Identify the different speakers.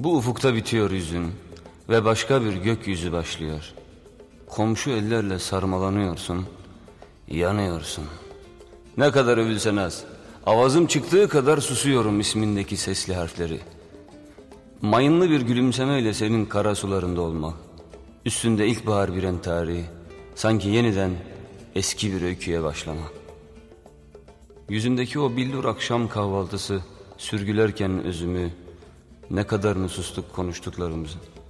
Speaker 1: Bu ufukta bitiyor yüzün ve başka bir gökyüzü başlıyor. Komşu ellerle sarmalanıyorsun, yanıyorsun. Ne kadar övülsen az, avazım çıktığı kadar susuyorum ismindeki sesli harfleri. Mayınlı bir gülümsemeyle senin kara sularında olmak, üstünde ilkbahar bir entari, sanki yeniden eski bir öyküye başlamak. Yüzündeki o billur akşam kahvaltısı sürgülerken özümü, ne kadarını sustuk konuştuklarımızın.